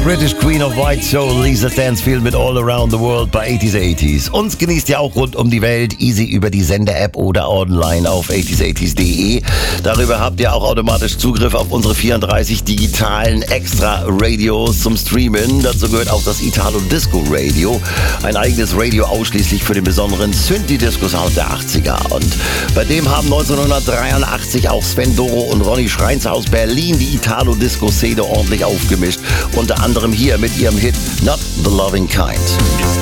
British Queen of White Soul, Lisa Stansfield mit All Around the World bei 80s. Uns genießt ihr auch rund um die Welt, easy über die Sender-App oder online auf 80s.de. Darüber habt ihr auch automatisch Zugriff auf unsere 34 digitalen Extra-Radios zum Streamen. Dazu gehört auch das Italo Disco Radio, ein eigenes Radio ausschließlich für den besonderen Synthi-Disco-Sound der 80er. Und bei dem haben 1983 auch Sven Doro und Ronny Schreinzer aus Berlin die Italo-Disco-Szene ordentlich aufgemischt. Unter anderem hier mit ihrem Hit Not the Loving Kind.